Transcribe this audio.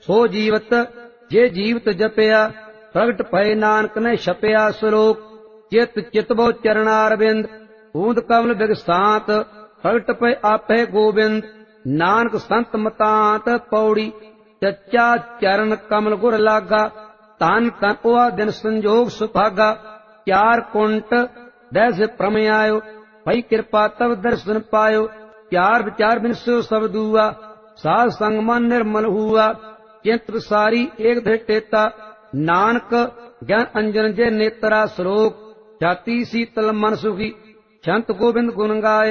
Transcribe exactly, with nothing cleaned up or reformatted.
ਸੋ ਜੀਵਤ ਜੇ ਜੀਵਤ ਜਪਿਆ ਪ੍ਰਗਟ ਭਏ ਨਾਨਕ ਨੇ ਛਪਿਆ ਸ਼ਲੋਕ ਚਿਤ ਚਿਤਬੋ ਚਰਨਾਰ ਬਿੰਦ ਬੂੰਦ ਕਮਲ ਬਿਗਸਾਤ ਪ੍ਰਗਟ ਪਏ ਆਪੇ ਗੋਬਿੰਦ ਨਾਨਕ ਸੰਤ ਮਤਾਂਤ ਪੌੜੀ ਚੱਚਾ ਚਰਨ ਕਮਲ ਗੁਰ ਲਾਗਾ ਤਨ ਤਨ ਉਹ ਦਿਨ ਸੰਜੋਗ ਸੁਭਾਗਾ ਚਾਰ ਕੁੰਟ ਦੈਸ ਪ੍ਰਮ ਆਇਓ ਭਈ ਕਿਰਪਾ ਤਵ ਦਰਸ਼ਨ ਪਾਇਓ ਚਾਰ ਵਿਚਾਰ ਬਿਨਸੋ ਸਭ ਦੂਆ ਸਾਧ ਸੰਗ ਮਨ ਨਿਰਮਲ ਹੁਆ ਚਿੰਤ ਸਾਰੀ ਏਕ ਧਿ ਟੇਤਾ ਨਾਨਕ ਗਿਆਨ ਅੰਜਨ ਜੇ ਨੇਤਰਾ ਸ਼ਲੋਕ ਛਾਤੀ ਸੀਤਲ ਮਨ ਸੁਖੀ ਛੰਤ ਗੋਬਿੰਦ ਗੁਣ ਗਾਏ।